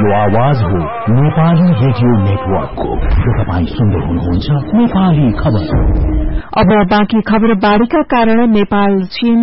यो आवाज हो नेपाली रेडियो नेटवर्कको। तपाईँ सुन्दै हुनुहुन्छ नेपाली खबर। अब बाँकी खबर। बाढ़ीका कारण नेपाल चीन